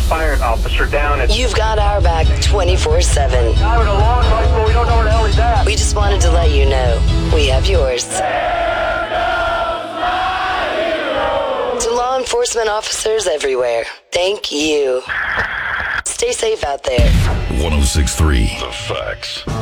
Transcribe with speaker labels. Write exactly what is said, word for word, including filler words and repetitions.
Speaker 1: fire officer down at...
Speaker 2: You've got our back twenty-four seven.
Speaker 1: Guy with a long light, but we don't know where the hell he's at.
Speaker 2: We just wanted to let you know we have yours. To law enforcement officers everywhere, thank you. Stay safe out there.
Speaker 3: one oh six point three The Facts.